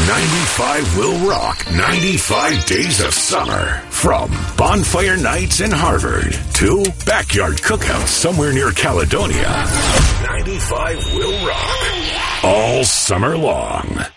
95 will rock 95 days of summer. From bonfire nights in Harvard to backyard cookouts somewhere near Caledonia. 95 will rock all summer long.